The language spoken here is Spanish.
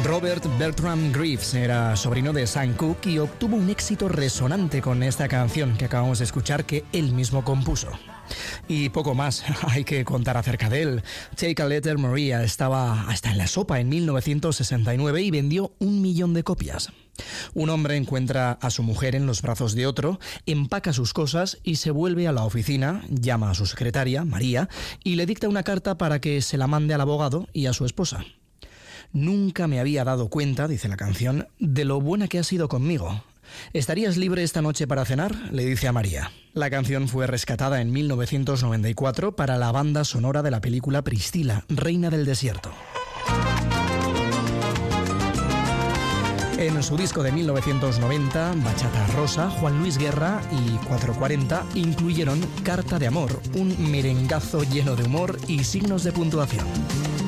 Robert Bertram Greaves era sobrino de Sam Cooke y obtuvo un éxito resonante con esta canción que acabamos de escuchar, que él mismo compuso. Y poco más hay que contar acerca de él. Take a Letter Maria estaba hasta en la sopa en 1969 y vendió 1 millón de copias. Un hombre encuentra a su mujer en los brazos de otro, empaca sus cosas y se vuelve a la oficina, llama a su secretaria, María, y le dicta una carta para que se la mande al abogado y a su esposa. Nunca me había dado cuenta, dice la canción, de lo buena que has sido conmigo. ¿Estarías libre esta noche para cenar?, le dice a María. La canción fue rescatada en 1994 para la banda sonora de la película Priscila, Reina del Desierto. En su disco de 1990, Bachata Rosa, Juan Luis Guerra y 440 incluyeron Carta de Amor, un merengazo lleno de humor y signos de puntuación.